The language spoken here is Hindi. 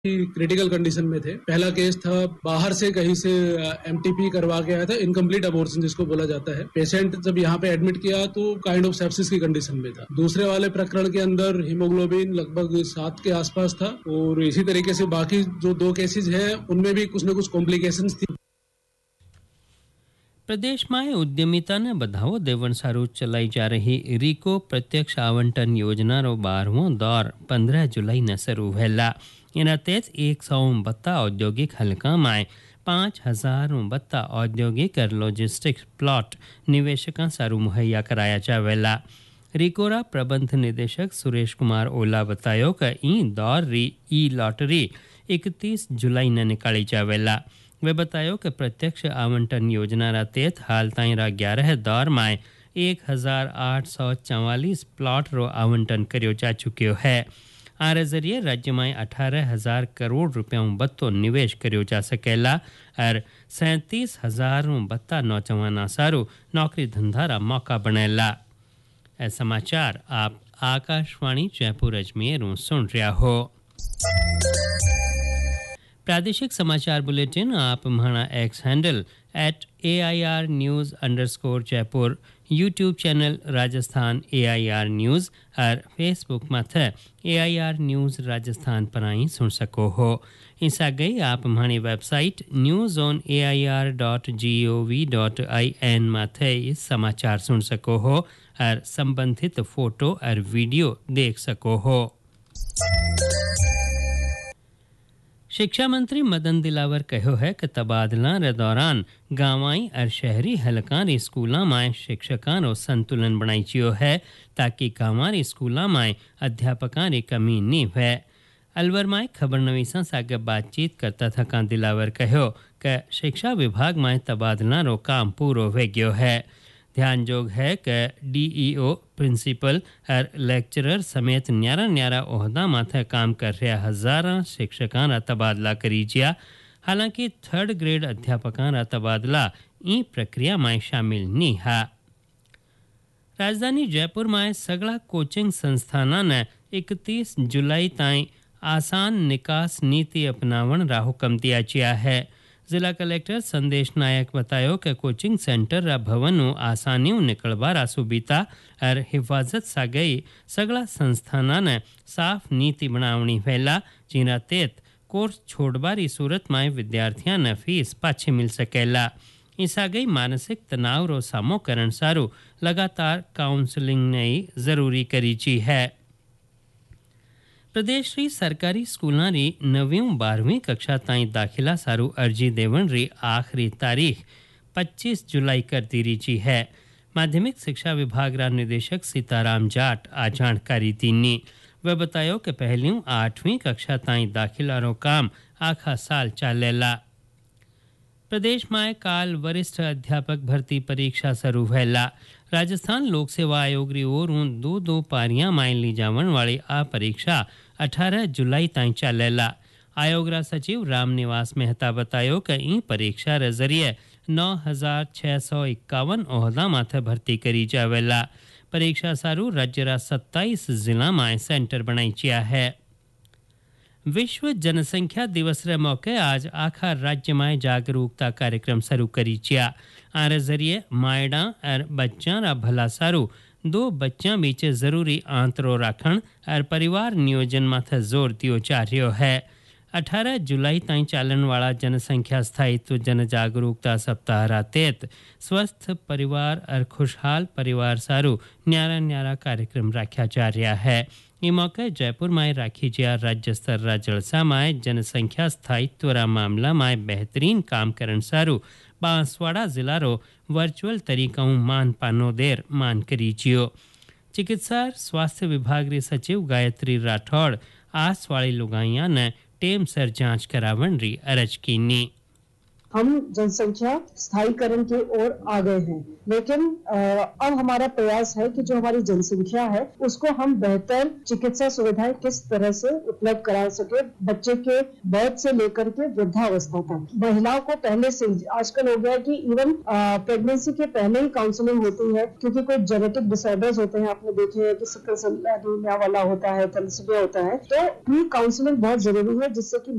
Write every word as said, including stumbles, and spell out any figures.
क्रिटिकल कंडीशन में थे। पहला केस था बाहर से कहीं से एमटीपी करवा के आया था, इनकम्प्लीट अबॉर्शन जिसको बोला जाता है। पेशेंट जब यहाँ पे एडमिट किया तो काइंड ऑफ सेप्सिस की कंडीशन में था। दूसरे वाले प्रकरण के अंदर हीमोग्लोबिन लगभग सात के आसपास था और इसी तरीके से बाकी जो दो केसेज हैं उनमें भी कुछ न कुछ कॉम्प्लिकेशंस थी। प्रदेश में उद्यमिता ने बढ़ावो देवन सारू चलाई जा रही रिको प्रत्यक्ष आवंटन योजना रो बारहवो दौर पंद्रह जुलाई ने शुरू वेला। एना तहत एक सौ बत्ता औद्योगिक हलका में पाँच हजार बत्ता औद्योगिक और लॉजिस्टिक्स प्लॉट निवेशकों सारू मुहैया कराया जावेला। रिकोरा प्रबंध निदेशक सुरेश कुमार ओला बतायो कि ई दौर री ई लॉटरी इकतीस जुलाई ने निकाली जावेला। वे बतायो कि प्रत्यक्ष आवंटन योजना रा तहत हाल ताई रा ग्यारह दौर में एक हजार आठ सौ चवालीस प्लॉट रो आवंटन करियो जा चुक्यो है। आरे जरिए राज्य में अठारह हजार करोड़ रुपया बत्तो निवेश करियो जा सकेला और सैंतीस हजार बत्ता नौजवाना सारू नौकरी धंधा रा मौका बनेला। ए समाचार आप आकाशवाणी जयपुर अजमेर सुन रहा हो। प्रादेशिक समाचार बुलेटिन आप हमारा x handle at A I R news underscore Jaipur, YouTube channel Rajasthan A I R news और फेसबुक माथे ए आई आर न्यूज़ राजस्थान पर आई सुन सको हो। इस गई आप हमारी website news on A I R dot G O V dot I N माथे इस समाचार सुन सको हो और संबंधित फोटो और वीडियो देख सको हो। शिक्षा मंत्री मदन दिलावर कहो है कि तबादला रे दौरान गांवाई और शहरी हलका री स्कूलों में शिक्षकों रो संतुलन बनाई चियो है ताकि गांवारी स्कूलों में अध्यापकों री कमी नहीं हुए। अलवर में खबर नवीसा सागे बातचीत करता था का दिलावर कहो कि शिक्षा विभाग में तबादला रो काम पूरो हो गयो है। ध्यान जोग है कि डीईओ, प्रिंसिपल और लेक्चरर समेत न्यारा न्यारा ओहदा माथे काम कर रहा हजारा शिक्षकों रा तबादला करी जिया। हालांकि थर्ड ग्रेड अध्यापकों रा तबादला ई प्रक्रिया में शामिल नहीं है। राजधानी जयपुर में सगला कोचिंग संस्थाना ने इकतीस जुलाई ताई आसान निकास नीति अपनावन रा हुक्म दिया जिया है। जिला कलेक्टर संदेश नायक बतायो कि कोचिंग सेंटर रा भवन आसानी निकलवा रा सुबीता और हिफाजत सा गई सगला संस्थाना ने साफ नीति बनावनी वेला जिना तेत कोर्स छोड़बारी सूरत में विद्यार्थियों ने फीस पाछे मिल सकेला। इसा गई मानसिक तनाव रो सामो करण सारू लगातार काउंसलिंग ने जरूरी करी ची है। प्रदेश री सरकारी स्कूलों री नवीं बारहवीं कक्षा ताई दाखिला सारू अर्जी देवन री आखिरी तारीख पच्चीस जुलाई कर दी रीची है। माध्यमिक शिक्षा विभाग रा निदेशक सीताराम जाट आ जानकारी दीनी। वह बतायो कि पहली आठवीं कक्षा ताई दाखिला रो काम आखा साल चलेला। प्रदेश में काल वरिष्ठ अध्यापक भर्ती परीक्षा शुरू वेला। राजस्थान लोक सेवा आयोग री ओर दो दो पारियां में ली जावन वाली आ परीक्षा अठारह जुलाई ताई चलेला। आयोग रा सचिव रामनिवास मेहता बतायो कि ई परीक्षा रे जरिए नौ हजार छह सौ इक्यावन ओहदा माथे भर्ती करी जावेला। परीक्षा सारू राज्य रा सत्ताईस जिला में सेंटर बनाई चिया है। विश्व जनसंख्या दिवस रे मौके आज आखा राज्य में जागरूकता कार्यक्रम शुरू करी चिया। आर जरिए मायडा और बच्चा रा भला सारू दो बच्चा बीच जरूरी आंतरो राखण और परिवार नियोजन माथे जोर दियो जा रह्यो है। अठारह जुलाई ताई चालन वाला जनसंख्या स्थायित्व जन जागरूकता सप्ताह रा तहत स्वस्थ परिवार और खुशहाल परिवार सारू न्यारा न्यारा कार्यक्रम रखा जा रहा है। ये मौके जयपुर में राखी जिया राज्य स्तर रा जलसा में जनसंख्या स्थायित्व रा मामला में बेहतरीन काम करन सारू बांसवाड़ा जिला रो वर्चुअल तरीका मान पानो देर मान करी जियो। चिकित्सा स्वास्थ्य विभाग री सचिव गायत्री राठौड़ आस वाली लुगाइया ने टेम सर जांच करावन री अरज कीनी। हम जनसंख्या स्थायीकरण की ओर आ गए हैं, लेकिन अब हमारा प्रयास है कि जो हमारी जनसंख्या है उसको हम बेहतर चिकित्सा सुविधाएं किस तरह से उपलब्ध करा सके, बच्चे के बर्थ से लेकर के वृद्धावस्था तक। महिलाओं को पहले से आजकल हो गया है कि इवन प्रेगनेंसी के पहले ही काउंसलिंग होती है, क्योंकि कोई जेनेटिक डिसऑर्डर्स होते हैं, आपने देखे हैं कि सिकल सेल एनीमिया वाला होता है, थैलेसीमिया होता है, तो भी काउंसलिंग बहुत जरूरी है जिससे कि